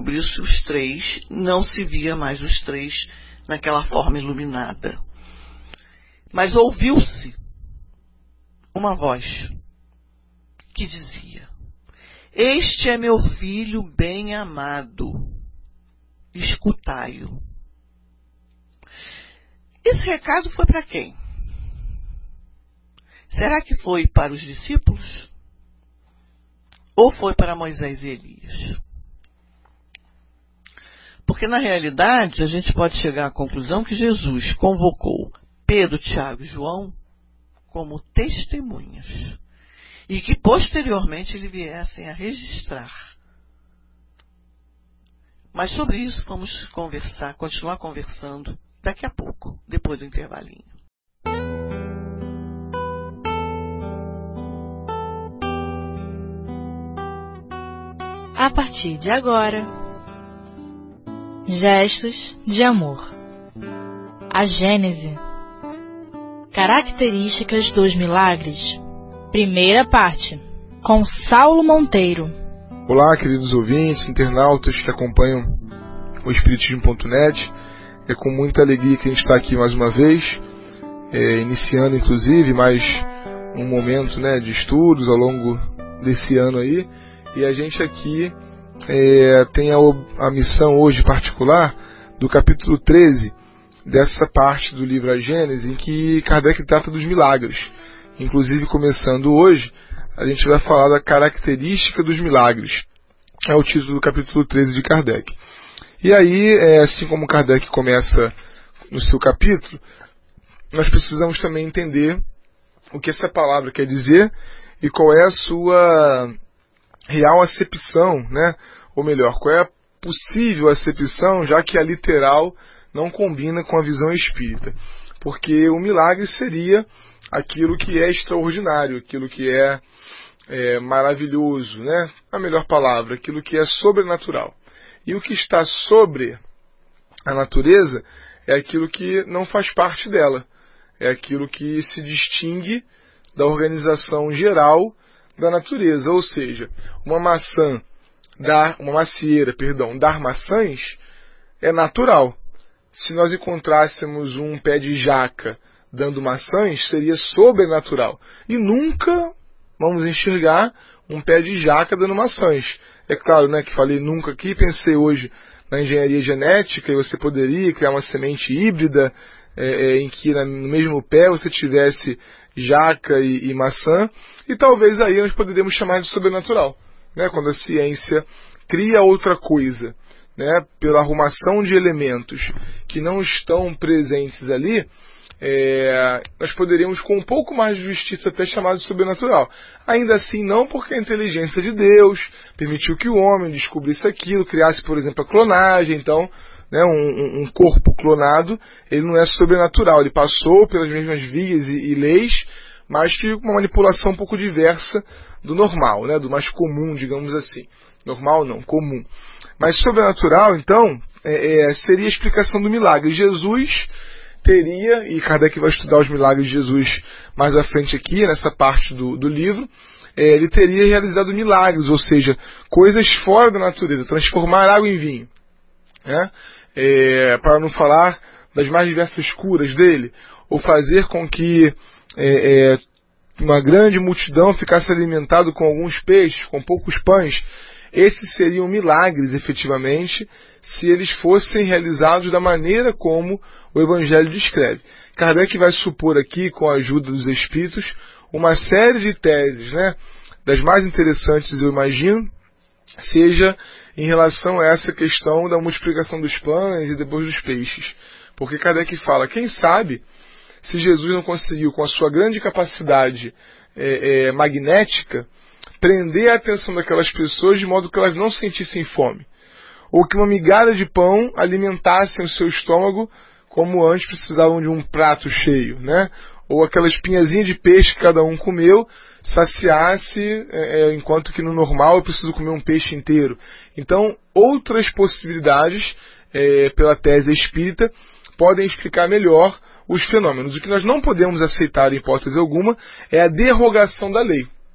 cobrisse os três, não se via mais os três naquela forma iluminada. Mas ouviu-se uma voz que dizia: este é meu filho bem amado, escutai-o. Esse recado foi para quem? Será que foi para os discípulos? Ou foi para Moisés e Elias? Porque na realidade a gente pode chegar à conclusão que Jesus convocou Pedro, Tiago e João como testemunhas, e que posteriormente eles viessem a registrar. Mas sobre isso vamos continuar conversando daqui a pouco, depois do intervalinho. A partir de agora, gestos de amor. A Gênese. Características dos milagres. Primeira parte, com Saulo Monteiro. Olá, queridos ouvintes, internautas que acompanham o Espiritismo.net. É com muita alegria que a gente está aqui mais uma vez, iniciando inclusive mais um momento, de estudos ao longo desse ano aí. E a gente aqui tem a missão hoje particular do capítulo 13 dessa parte do livro A Gênese, em que Kardec trata dos milagres. Inclusive, começando hoje, a gente vai falar da característica dos milagres. É o título do capítulo 13 de Kardec. E aí, assim como Kardec começa no seu capítulo, nós precisamos também entender o que essa palavra quer dizer e qual é a sua real acepção, ou melhor, qual é a possível acepção, já que a literal não combina com a visão espírita. Porque o milagre seria aquilo que é extraordinário, aquilo que é maravilhoso, a melhor palavra, aquilo que é sobrenatural. E o que está sobre a natureza é aquilo que não faz parte dela, é aquilo que se distingue da organização geral da natureza. Ou seja, uma macieira dar maçãs é natural. Se nós encontrássemos um pé de jaca dando maçãs, seria sobrenatural. E nunca vamos enxergar um pé de jaca dando maçãs. É claro, que falei nunca aqui, pensei hoje na engenharia genética, e você poderia criar uma semente híbrida, em que no mesmo pé você tivesse jaca e maçã, e talvez aí nós poderíamos chamar de sobrenatural, quando a ciência cria outra coisa, pela arrumação de elementos que não estão presentes ali, nós poderíamos com um pouco mais de justiça até chamar de sobrenatural. Ainda assim não, porque a inteligência de Deus permitiu que o homem descobrisse aquilo, criasse, por exemplo, a clonagem. Então, um corpo clonado, ele não é sobrenatural, ele passou pelas mesmas vias e leis, mas que uma manipulação um pouco diversa do normal, do mais comum, digamos assim. Normal não, comum. Mas sobrenatural, então, seria a explicação do milagre. Jesus teria, e Kardec vai estudar os milagres de Jesus mais à frente aqui, nessa parte do livro, ele teria realizado milagres, ou seja, coisas fora da natureza, transformar água em vinho. Para não falar das mais diversas curas dele, ou fazer com que uma grande multidão ficasse alimentado com alguns peixes, com poucos pães. Esses seriam milagres, efetivamente, se eles fossem realizados da maneira como o Evangelho descreve. Kardec vai supor aqui, com a ajuda dos Espíritos, uma série de teses, das mais interessantes, eu imagino, seja em relação a essa questão da multiplicação dos pães e depois dos peixes. Porque Kardec fala, quem sabe, se Jesus não conseguiu, com a sua grande capacidade magnética, prender a atenção daquelas pessoas de modo que elas não sentissem fome. Ou que uma migalha de pão alimentasse o seu estômago como antes precisavam de um prato cheio, Ou aquela espinhazinha de peixe que cada um comeu saciasse, enquanto que no normal eu preciso comer um peixe inteiro. Então, outras possibilidades, pela tese espírita, podem explicar melhor os fenômenos. O que nós não podemos aceitar, em hipótese alguma, é a derrogação da lei.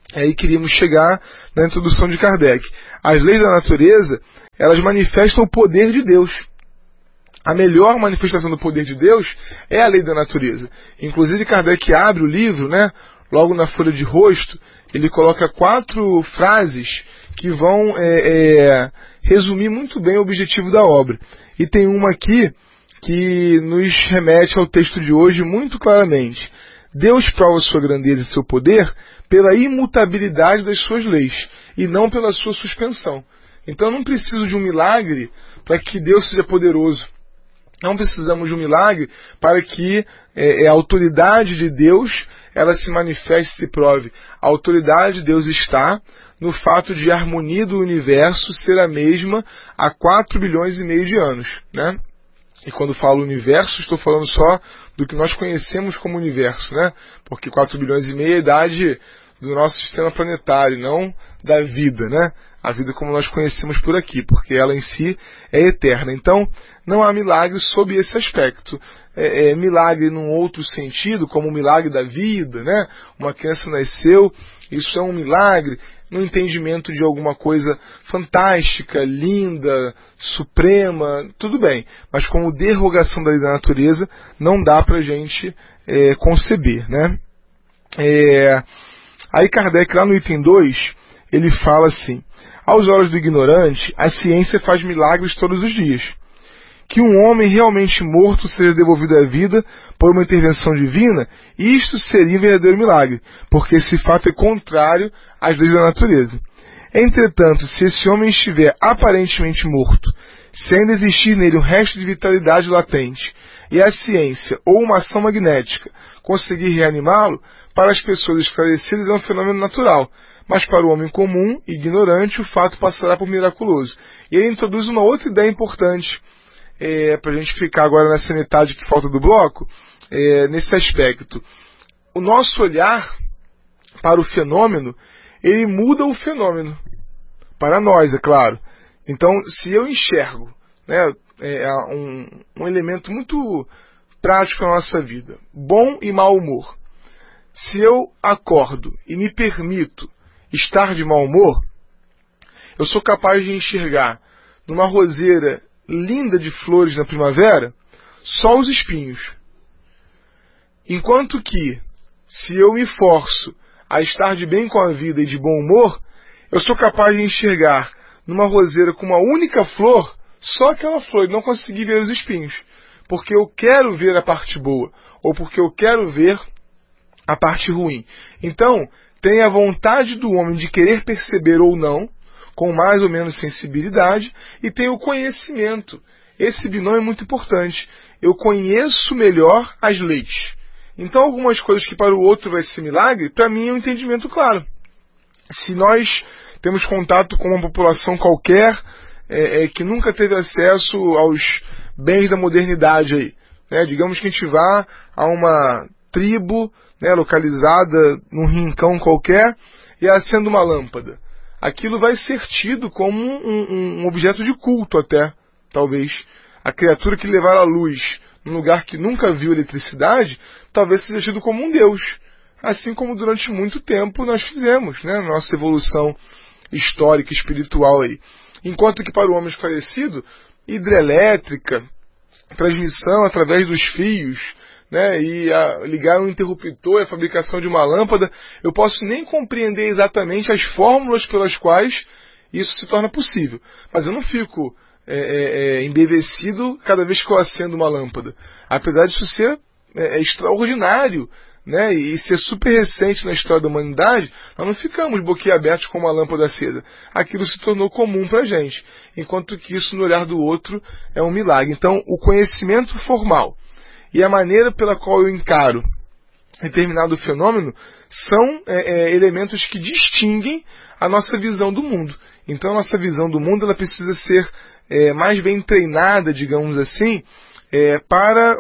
Aí queríamos chegar na introdução de Kardec. As leis da natureza, elas manifestam o poder de Deus. A melhor manifestação do poder de Deus é a lei da natureza. Inclusive Kardec abre o livro, né, logo na folha de rosto, ele coloca 4 frases que vão resumir muito bem o objetivo da obra. E tem uma aqui que nos remete ao texto de hoje muito claramente. Deus prova sua grandeza e seu poder pela imutabilidade das suas leis, e não pela sua suspensão. Então eu não preciso de um milagre para que Deus seja poderoso. Não precisamos de um milagre para que a autoridade de Deus ela se manifeste e se prove. A autoridade de Deus está no fato de a harmonia do universo ser a mesma há 4 bilhões e meio de anos, né? E quando falo universo, estou falando só do que nós conhecemos como universo, né? Porque 4 bilhões e meio é a idade do nosso sistema planetário, não da vida, né? A vida como nós conhecemos por aqui, porque ela em si é eterna. Então, não há milagre sob esse aspecto. Milagre num outro sentido, como o milagre da vida, né? Uma criança nasceu, isso é um milagre no entendimento de alguma coisa fantástica, linda, suprema, tudo bem. Mas como derrogação da lei da natureza, não dá pra gente conceber, né? Aí Kardec, lá no item 2, ele fala assim: aos olhos do ignorante, a ciência faz milagres todos os dias. Que um homem realmente morto seja devolvido à vida por uma intervenção divina, isto seria um verdadeiro milagre, porque esse fato é contrário às leis da natureza. Entretanto, se esse homem estiver aparentemente morto, se ainda existir nele um resto de vitalidade latente, e a ciência ou uma ação magnética conseguir reanimá-lo, para as pessoas esclarecidas é um fenômeno natural, mas para o homem comum, ignorante, o fato passará por miraculoso. E ele introduz uma outra ideia importante, para a gente ficar agora nessa metade que falta do bloco, nesse aspecto. O nosso olhar para o fenômeno, ele muda o fenômeno. Para nós, é claro. Então, se eu enxergo, né, um elemento muito prático na nossa vida, bom e mau humor. Se eu acordo e me permito estar de mau humor, eu sou capaz de enxergar numa roseira linda de flores na primavera só os espinhos. Enquanto que, se eu me forço a estar de bem com a vida e de bom humor, eu sou capaz de enxergar numa roseira com uma única flor só aquela flor e não conseguir ver os espinhos. Porque eu quero ver a parte boa, ou porque eu quero ver a parte ruim. Então, tem a vontade do homem de querer perceber ou não, com mais ou menos sensibilidade, e tem o conhecimento. Esse binômio é muito importante. Eu conheço melhor as leis. Então, algumas coisas que para o outro vai ser milagre, para mim é um entendimento claro. Se nós temos contato com uma população qualquer que nunca teve acesso aos bens da modernidade aí, né? Digamos que a gente vá a uma tribo, né, localizada num rincão qualquer e acenda uma lâmpada. Aquilo vai ser tido como um objeto de culto até, talvez. A criatura que levar a luz num lugar que nunca viu eletricidade, talvez seja tido como um deus. Assim como durante muito tempo nós fizemos, né, nossa evolução histórica, espiritual aí. Enquanto que para o homem esclarecido, hidrelétrica, transmissão através dos fios, né, e ligar um interruptor e a fabricação de uma lâmpada, eu posso nem compreender exatamente as fórmulas pelas quais isso se torna possível. Mas eu não fico embevecido cada vez que eu acendo uma lâmpada. Apesar disso ser extraordinário, né, e ser super recente na história da humanidade, nós não ficamos boquiabertos com uma lâmpada acesa. Aquilo se tornou comum para a gente, enquanto que isso no olhar do outro é um milagre. Então, o conhecimento formal e a maneira pela qual eu encaro determinado fenômeno são elementos que distinguem a nossa visão do mundo. Então, a nossa visão do mundo ela precisa ser mais bem treinada, digamos assim, para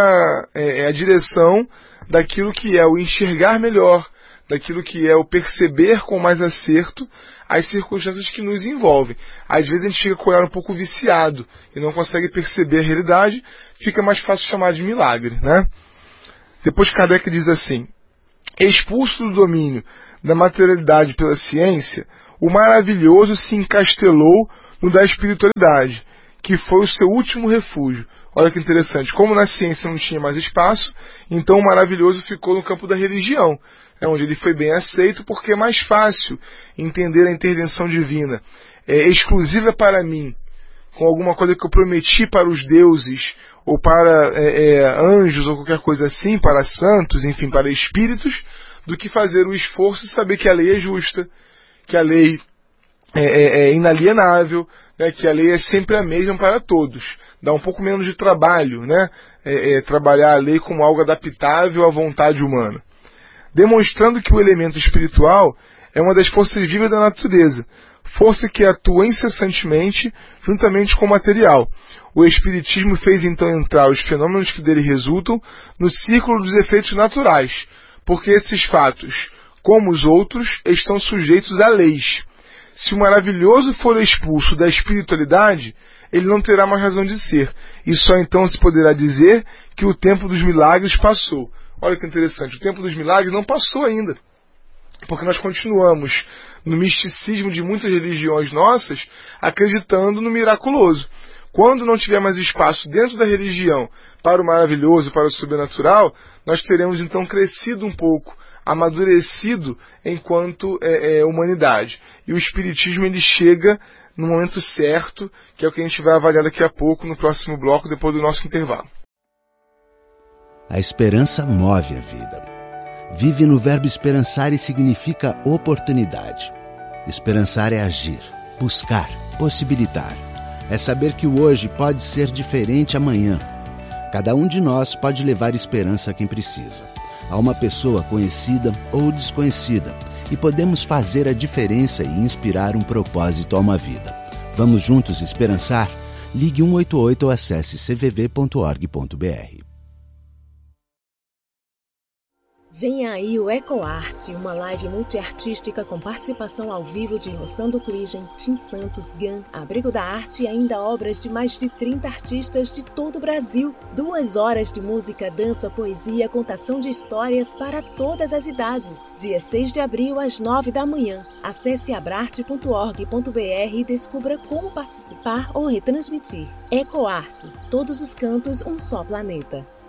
a direção daquilo que é o enxergar melhor, daquilo que é o perceber com mais acerto as circunstâncias que nos envolvem. Às vezes a gente fica com o olhar um pouco viciado e não consegue perceber a realidade, fica mais fácil chamar de milagre, né? Depois Kardec diz assim: Expulso do domínio da materialidade pela ciência, o maravilhoso se encastelou no da espiritualidade, que foi o seu último refúgio. Olha que interessante, como na ciência não tinha mais espaço, então o maravilhoso ficou no campo da religião, onde ele foi bem aceito, porque é mais fácil entender a intervenção divina exclusiva para mim, com alguma coisa que eu prometi para os deuses, ou para anjos, ou qualquer coisa assim, para santos, enfim, para espíritos, do que fazer o esforço de saber que a lei é justa, que a lei é inalienável, né, que a lei é sempre a mesma para todos. Dá um pouco menos de trabalho, né, trabalhar a lei como algo adaptável à vontade humana. Demonstrando que o elemento espiritual é uma das forças vivas da natureza, força que atua incessantemente juntamente com o material. O Espiritismo fez então entrar os fenômenos que dele resultam no círculo dos efeitos naturais, porque esses fatos, como os outros, estão sujeitos a leis. Se o maravilhoso for expulso da espiritualidade, ele não terá mais razão de ser, e só então se poderá dizer que o tempo dos milagres passou. Olha que interessante, o tempo dos milagres não passou ainda, porque nós continuamos no misticismo de muitas religiões nossas, acreditando no miraculoso. Quando não tiver mais espaço dentro da religião para o maravilhoso, para o sobrenatural, nós teremos então crescido um pouco, amadurecido enquanto humanidade. E o Espiritismo ele chega no momento certo, que é o que a gente vai avaliar daqui a pouco no próximo bloco, depois do nosso intervalo. A esperança move a vida. Vive no verbo esperançar e significa oportunidade. Esperançar é agir, buscar, possibilitar. É saber que o hoje pode ser diferente amanhã. Cada um de nós pode levar esperança a quem precisa, a uma pessoa conhecida ou desconhecida, e podemos fazer a diferença e inspirar um propósito a uma vida. Vamos juntos esperançar? Ligue 188 ou acesse cvv.org.br. Vem aí o EcoArte, uma live multiartística com participação ao vivo de Rossando Cligem, Tim Santos, Gan, Abrigo da Arte e ainda obras de mais de 30 artistas de todo o Brasil. 2 horas de música, dança, poesia, contação de histórias para todas as idades. Dia 6 de abril, às 9 da manhã. Acesse abrarte.org.br e descubra como participar ou retransmitir. EcoArte, todos os cantos, um só planeta.